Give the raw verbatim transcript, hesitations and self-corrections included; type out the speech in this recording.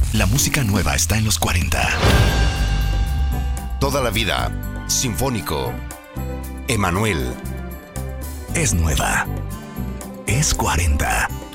La música nueva está en los cuarenta. Toda la vida, Sinfónico. Emanuel. Es nueva. Es cuarenta.